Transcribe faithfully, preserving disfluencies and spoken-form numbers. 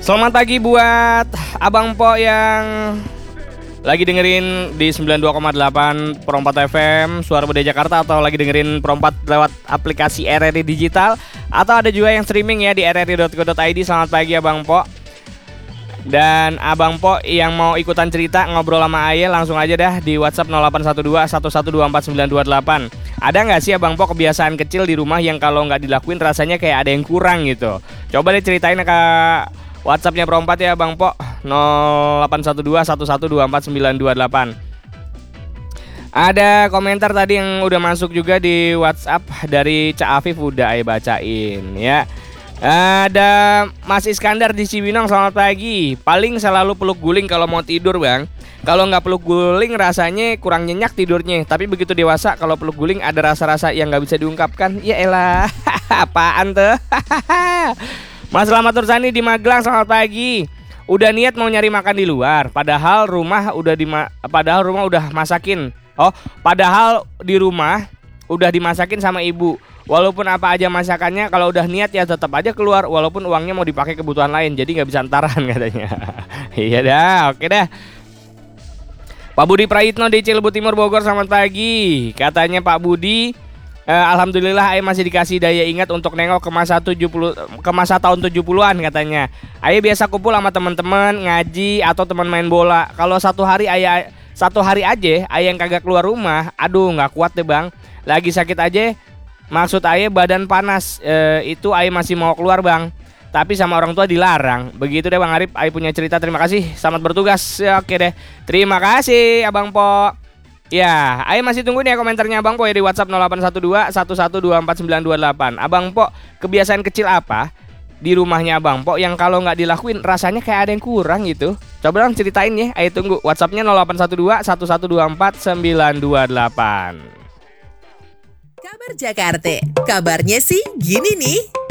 Selamat pagi buat Abang Po yang lagi dengerin di sembilan puluh dua koma delapan Perompat F M Suara Budaya Jakarta, atau lagi dengerin Perompat lewat aplikasi R R I Digital, atau ada juga yang streaming ya di r r i dot co dot i d. Selamat pagi Abang Po. Dan Abang Po yang mau ikutan cerita ngobrol sama Aye, langsung aja dah di WhatsApp nol delapan satu dua satu satu dua empat sembilan dua delapan. Ada nggak sih Abang Po kebiasaan kecil di rumah yang kalau nggak dilakuin rasanya kayak ada yang kurang gitu? Coba deh ceritain ke WhatsAppnya Perompat ya Bang Po, nol delapan satu dua satu satu dua empat sembilan dua delapan. Ada komentar tadi yang udah masuk juga di WhatsApp dari Cak Afif, udah Aye bacain ya. Ada Mas Iskandar di Cibinong, selamat pagi. Paling selalu peluk guling kalau mau tidur Bang. Kalau nggak peluk guling rasanya kurang nyenyak tidurnya. Tapi begitu dewasa kalau peluk guling ada rasa-rasa yang nggak bisa diungkapkan. Ya elah, apaan tuh? Mas Selamat Tursani di Magelang, selamat pagi. Udah niat mau nyari makan di luar, padahal rumah udah di padahal rumah udah masakin. Oh, padahal di rumah udah dimasakin sama ibu. Walaupun apa aja masakannya, kalau udah niat ya tetap aja keluar, walaupun uangnya mau dipakai kebutuhan lain, jadi nggak bisa antaran katanya. Iya dah, oke dah. Pak Budi Prayitno di Cilebu Timur Bogor, selamat pagi. Katanya Pak Budi, eh, alhamdulillah Aye masih dikasih daya ingat untuk nengok ke masa tujuh puluh ke masa tahun tujuh puluhan katanya. Aye biasa kumpul sama teman-teman ngaji atau teman main bola. Kalau satu hari Aye satu hari aja Aye yang kagak keluar rumah, aduh nggak kuat deh Bang. Lagi sakit aja. Maksud Aye badan panas, e, itu Aye masih mau keluar Bang, tapi sama orang tua dilarang. Begitu deh Bang Arif, Aye punya cerita. Terima kasih, selamat bertugas ya. Oke deh, terima kasih Abang Po. Ya, Aye masih tunggu nih ya komentarnya Abang Po ya di WhatsApp nol delapan satu dua satu satu dua empat sembilan dua delapan. Abang Po, kebiasaan kecil apa di rumahnya Abang Po yang kalau nggak dilakuin rasanya kayak ada yang kurang gitu? Coba dong ceritain ya, Aye tunggu. WhatsAppnya nol delapan satu dua satu satu dua empat sembilan dua delapan. Kabar Jakarta, kabarnya sih gini nih.